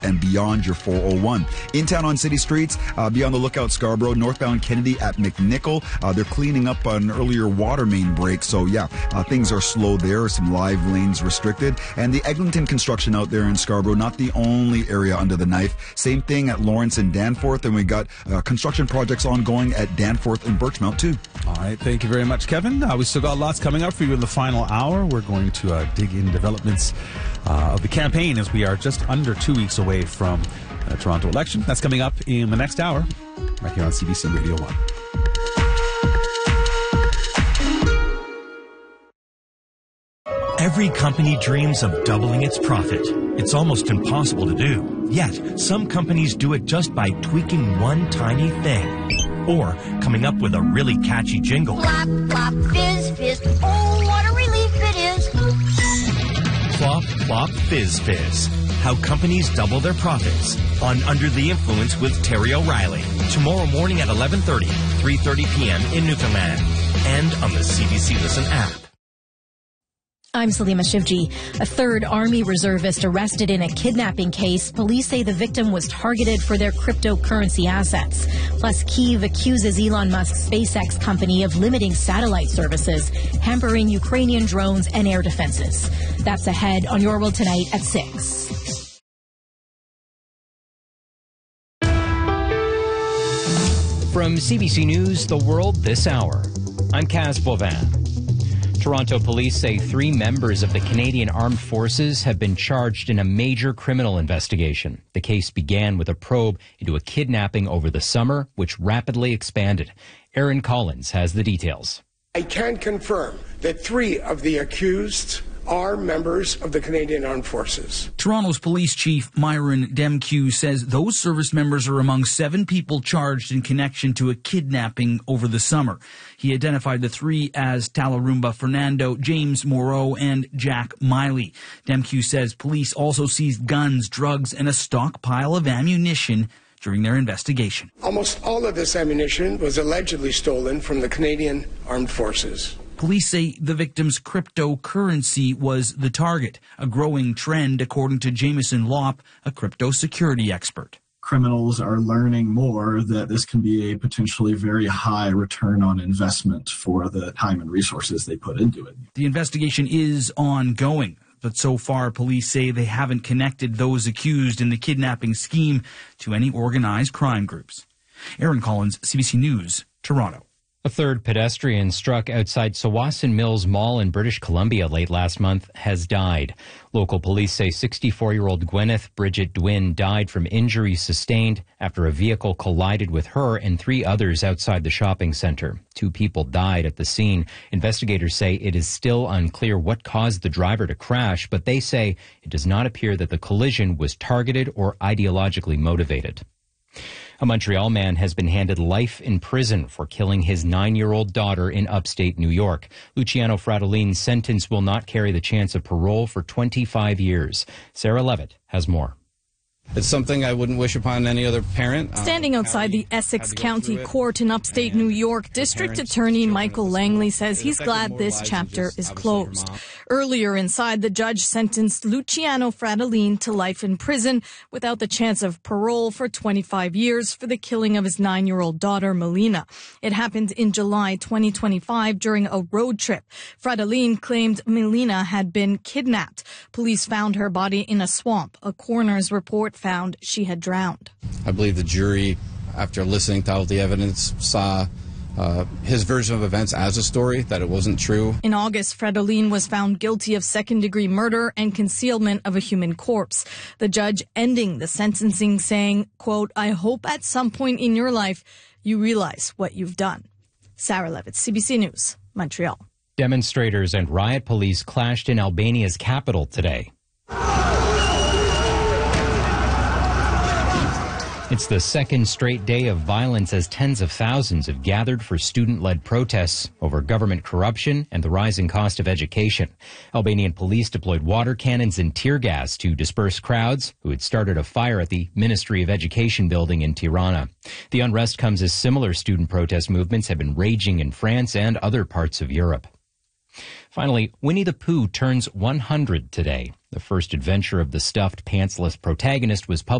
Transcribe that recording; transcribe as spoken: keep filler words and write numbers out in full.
and beyond your four oh one. In town on city streets, uh, be on the lookout Scarborough, northbound Kennedy at McNichol. Uh, they're cleaning up an earlier water main break, so yeah, uh, things are slow there. Some live lanes restricted. And the Eglinton construction out there in Scarborough, not the only area under the knife. Same thing at Lawrence and Danforth, and we got uh, construction projects ongoing at Danforth and Birchmount too. All right, thank you very much, Kevin. Uh, we still got lots coming up for you in the final hour. We're going to uh, dig in developments uh, of the campaign as we are just under two weeks away from the Toronto election. That's coming up in the next hour, right here on C B C Radio one. Every company dreams of doubling its profit. It's almost impossible to do. Yet, some companies do it just by tweaking one tiny thing. Or coming up with a really catchy jingle. Plop, plop, fizz, fizz. Oh, what a relief it is. Plop, plop, fizz, fizz. How companies double their profits. On Under the Influence with Terry O'Reilly. Tomorrow morning at eleven thirty, three thirty p.m. in Newfoundland. And on the C B C Listen app. I'm Salima Shivji. A third Army reservist arrested in a kidnapping case. Police say the victim was targeted for their cryptocurrency assets. Plus, Kyiv accuses Elon Musk's SpaceX company of limiting satellite services, hampering Ukrainian drones and air defenses. That's ahead on Your World Tonight at six. From C B C News, The World This Hour, I'm Kaz Bovan. Toronto police say three members of the Canadian Armed Forces have been charged in a major criminal investigation. The case began with a probe into a kidnapping over the summer, which rapidly expanded. Aaron Collins has the details. I can confirm that three of the accused are members of the Canadian Armed Forces. Toronto's police chief, Myron Demkew, says those service members are among seven people charged in connection to a kidnapping over the summer. He identified the three as Talarumba Fernando, James Moreau, and Jack Miley. Demkew says police also seized guns, drugs, and a stockpile of ammunition during their investigation. Almost all of this ammunition was allegedly stolen from the Canadian Armed Forces. Police say the victim's cryptocurrency was the target, a growing trend according to Jameson Lopp, a crypto security expert. Criminals are learning more that this can be a potentially very high return on investment for the time and resources they put into it. The investigation is ongoing, but so far police say they haven't connected those accused in the kidnapping scheme to any organized crime groups. Aaron Collins, C B C News, Toronto. A third pedestrian struck outside Tsawwassen Mills Mall in British Columbia late last month has died. Local police say sixty-four-year-old Gwyneth Bridget Dwin died from injuries sustained after a vehicle collided with her and three others outside the shopping center. Two people died at the scene. Investigators say it is still unclear what caused the driver to crash, but they say it does not appear that the collision was targeted or ideologically motivated. A Montreal man has been handed life in prison for killing his nine-year-old daughter in upstate New York. Luciano Fratellini's sentence will not carry the chance of parole for twenty-five years. Sarah Levitt has more. It's something I wouldn't wish upon any other parent. Standing outside the Essex County Court in upstate New York, District Attorney Michael Langley says he's glad this chapter is closed. Earlier inside, the judge sentenced Luciano Fratellini to life in prison without the chance of parole for twenty-five years for the killing of his nine-year-old daughter, Melina. It happened in July twenty twenty-five during a road trip. Fratellini claimed Melina had been kidnapped. Police found her body in a swamp. A coroner's report found she had drowned. I believe the jury, after listening to all the evidence, saw uh, his version of events as a story, that it wasn't true. In August, Fratellini was found guilty of second-degree murder and concealment of a human corpse. The judge ending the sentencing saying, quote, "I hope at some point in your life you realize what you've done." Sarah Levitt, C B C News, Montreal. Demonstrators and riot police clashed in Albania's capital today. It's the second straight day of violence as tens of thousands have gathered for student-led protests over government corruption and the rising cost of education. Albanian police deployed water cannons and tear gas to disperse crowds who had started a fire at the Ministry of Education building in Tirana. The unrest comes as similar student protest movements have been raging in France and other parts of Europe. Finally, Winnie the Pooh turns one hundred today. The first adventure of the stuffed pantsless protagonist was published